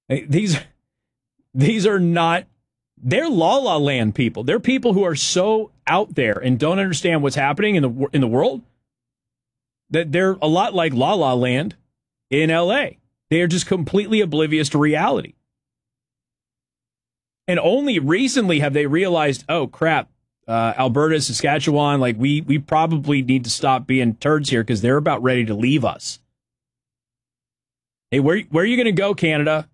These are not, they're La La Land people. They're people who are so out there and don't understand what's happening in the world that they're a lot like La La Land in L.A. They are just completely oblivious to reality. And only recently have they realized, oh, crap, Alberta, Saskatchewan, like we probably need to stop being turds here because they're about ready to leave us. Hey, where are you going to go, Canada,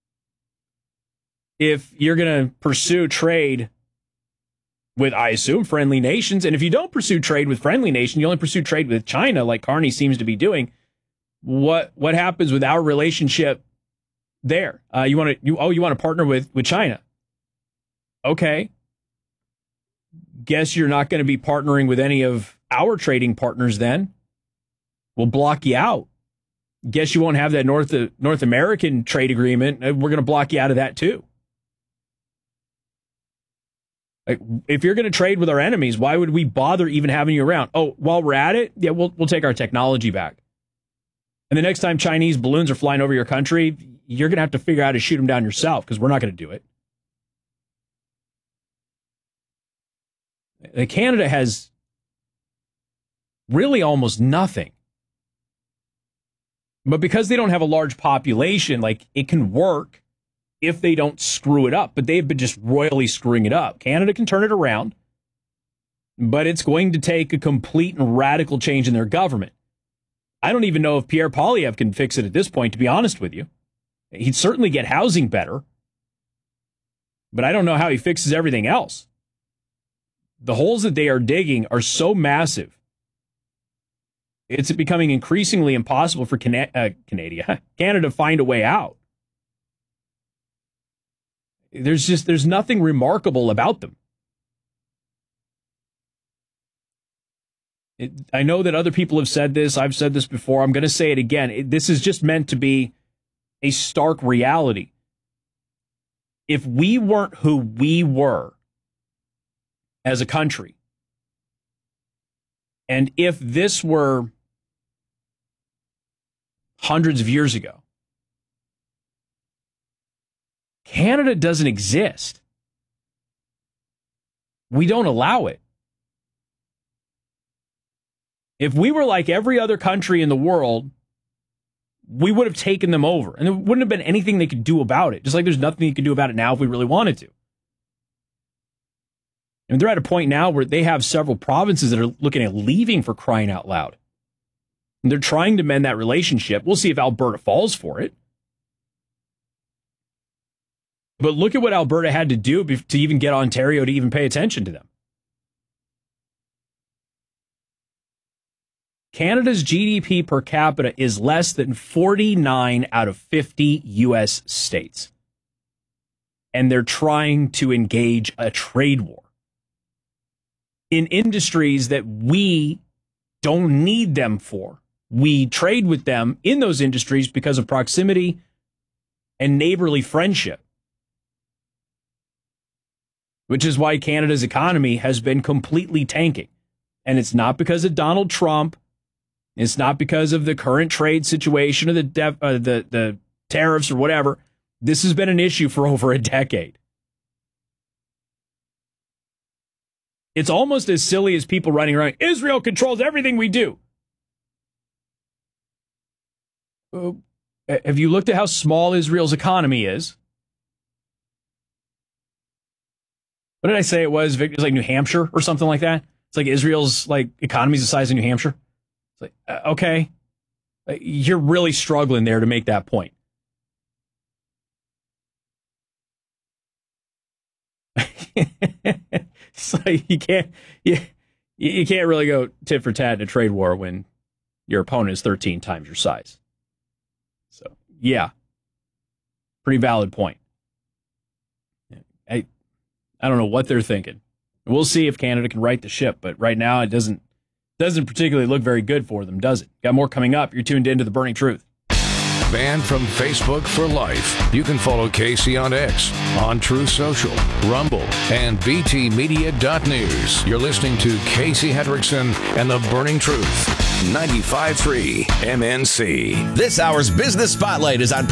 if you're going to pursue trade with, I assume, friendly nations? And if you don't pursue trade with friendly nations, you only pursue trade with China, like Carney seems to be doing. What happens with our relationship there? You want to partner with China? Okay. Guess you're not going to be partnering with any of our trading partners then. We'll block you out. Guess you won't have that North American trade agreement. We're going to block you out of that too. Like, if you're going to trade with our enemies, why would we bother even having you around? Oh, while we're at it, yeah, we'll take our technology back. And the next time Chinese balloons are flying over your country, you're going to have to figure out how to shoot them down yourself because we're not going to do it. Canada has really almost nothing. But because they don't have a large population, like, it can work if they don't screw it up. But they've been just royally screwing it up. Canada can turn it around, but it's going to take a complete and radical change in their government. I don't even know if Pierre Poilievre can fix it at this point, to be honest with you. He'd certainly get housing better, but I don't know how he fixes everything else. The holes that they are digging are so massive. It's becoming increasingly impossible for Canada to find a way out. There's nothing remarkable about them. I know that other people have said this. I've said this before. I'm going to say it again. This is just meant to be a stark reality. If we weren't who we were as a country, and if this were hundreds of years ago, Canada doesn't exist. We don't allow it. If we were like every other country in the world, we would have taken them over, and there wouldn't have been anything they could do about it, just like there's nothing you could do about it now if we really wanted to. And they're at a point now where they have several provinces that are looking at leaving, for crying out loud. And they're trying to mend that relationship. We'll see if Alberta falls for it. But look at what Alberta had to do to even get Ontario to even pay attention to them. Canada's GDP per capita is less than 49 out of 50 U.S. states. And they're trying to engage a trade war in industries that we don't need them for. We trade with them in those industries because of proximity and neighborly friendship, which is why Canada's economy has been completely tanking. And it's not because of Donald Trump. It's not because of the current trade situation or the tariffs or whatever. This has been an issue for over a decade. It's almost as silly as people running around, Israel controls everything we do. Have you looked at how small Israel's economy is? What did I say it was? It was like New Hampshire or something like that. It's like Israel's like economy's the size of New Hampshire. It's like, okay, you're really struggling there to make that point. So you can't really go tit for tat in a trade war when your opponent is 13 times your size. So yeah, pretty valid point. I don't know what they're thinking. We'll see if Canada can right the ship, but right now it doesn't particularly look very good for them, does it? Got more coming up. You're tuned into The Burning Truth. Banned from Facebook for life. You can follow Casey on X, on Truth Social, Rumble, and btmedia.news. You're listening to Casey Hendrickson and The Burning Truth. 95.3 MNC. This hour's Business Spotlight is on